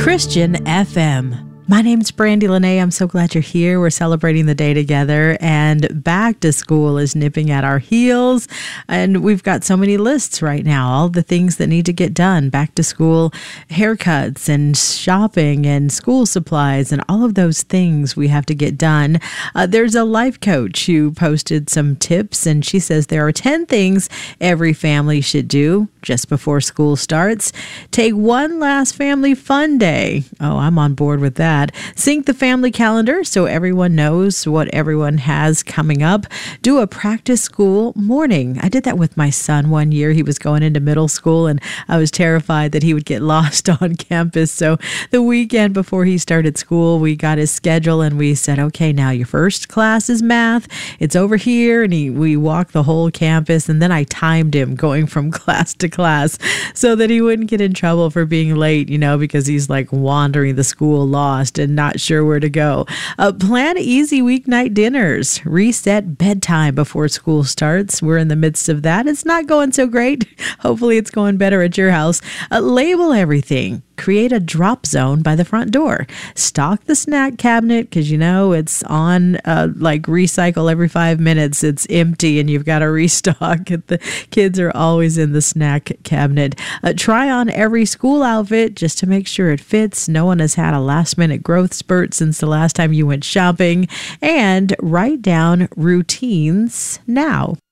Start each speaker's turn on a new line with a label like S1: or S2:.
S1: Christian FM. My name's Brandy Lene. I'm so glad you're here. We're celebrating the day together, and back to school is nipping at our heels. And we've got so many lists right now, all the things that need to get done. Back to school haircuts and shopping and school supplies and all of those things we have to get done. There's a life coach who posted some tips, and she says there are 10 things every family should do just before school starts. Take one last family fun day. Oh, I'm on board with that. Sync the family calendar so everyone knows what everyone has coming up. Do a practice school morning. I did that with my son one year. He was going into middle school, and I was terrified that he would get lost on campus. So the weekend before he started school, we got his schedule and we said, okay, now your first class is math. It's over here. And we walked the whole campus, and then I timed him going from class to class so that he wouldn't get in trouble for being late, because he's like wandering the school lost and not sure where to go. Plan easy weeknight dinners. Reset bedtime before school starts. We're in the midst of that. It's not going so great. Hopefully it's going better at your house. Label everything. Create a drop zone by the front door. Stock the snack cabinet because it's on like recycle every 5 minutes. It's empty and you've got to restock. The kids are always in the snack cabinet. Try on every school outfit just to make sure it fits. No one has had a last minute growth spurt since the last time you went shopping. And write down routines now.